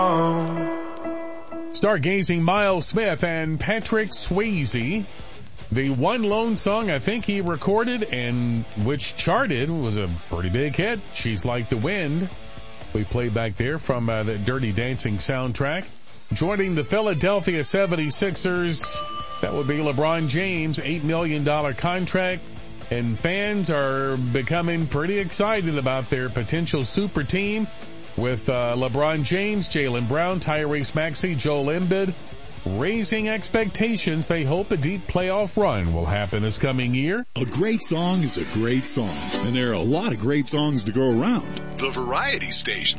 Stargazing Miles Smith and Patrick Swayze. The one lone song I think he recorded and which charted was a pretty big hit. She's Like the Wind. We played back there from the Dirty Dancing soundtrack. Joining the Philadelphia 76ers, that would be LeBron James, $8 million contract. And fans are becoming pretty excited about their potential super team with LeBron James, Jaylen Brown, Tyrese Maxey, Joel Embiid. Raising expectations, they hope a deep playoff run will happen this coming year. A great song is a great song, and there are a lot of great songs to go around. The Variety Station.